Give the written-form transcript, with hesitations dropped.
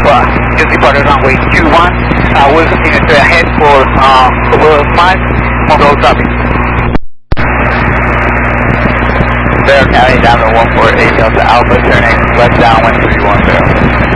just departed runway 21. We'll continue to head for over 5, mobile traffic. Bear County, Diamond 148 Delta Alpha, turning left downwind 310.